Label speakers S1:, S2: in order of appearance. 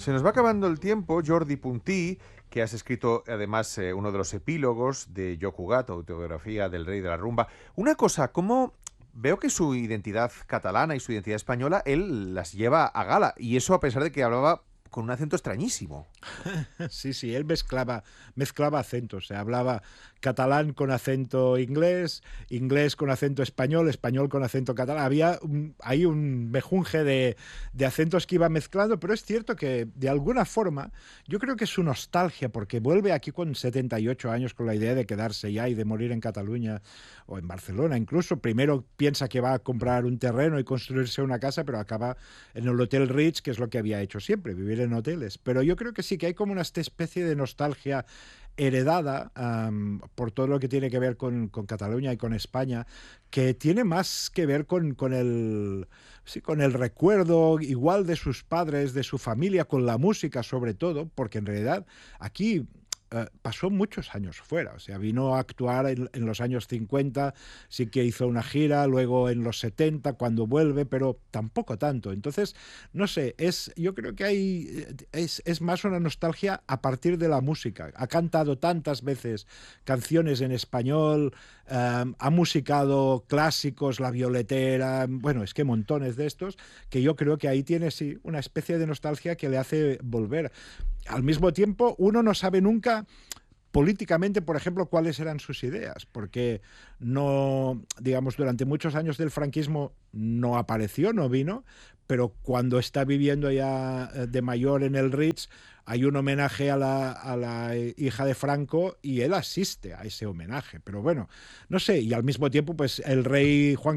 S1: Se nos va acabando el tiempo, Jordi Puntí, que has escrito además uno de los epílogos de Yo Cugat, autobiografía del rey de la rumba. Una cosa, ¿cómo veo que su identidad catalana y su identidad española, él las lleva a gala? Y eso a pesar de que hablaba con un acento extrañísimo.
S2: Sí, sí, él mezclaba acentos, se hablaba catalán con acento inglés, inglés con acento español, español con acento catalán. Hay un mejunje de acentos que iba mezclando, pero es cierto que de alguna forma yo creo que es su nostalgia, porque vuelve aquí con 78 años con la idea de quedarse ya y de morir en Cataluña o en Barcelona. Incluso primero piensa que va a comprar un terreno y construirse una casa, pero acaba en el Hotel Ritz, que es lo que había hecho siempre, vivir en hoteles. Pero yo creo que sí, que hay como una especie de nostalgia heredada por todo lo que tiene que ver con Cataluña y con España, que tiene más que ver con el recuerdo igual de sus padres, de su familia, con la música sobre todo, porque en realidad aquí pasó muchos años fuera, o sea, vino a actuar en los años 50, sí que hizo una gira, luego en los 70 cuando vuelve, pero tampoco tanto. Entonces, no sé, yo creo que es más una nostalgia a partir de la música. Ha cantado tantas veces canciones en español, ha musicado clásicos, La Violetera, bueno, es que montones de estos, que yo creo que ahí tiene sí una especie de nostalgia que le hace volver. Al mismo tiempo, uno no sabe nunca políticamente, por ejemplo, cuáles eran sus ideas, porque no, digamos, durante muchos años del franquismo no apareció, no vino, pero cuando está viviendo ya de mayor en el Ritz, hay un homenaje a la hija de Franco y él asiste a ese homenaje. Pero bueno, no sé, y al mismo tiempo, pues el rey Juan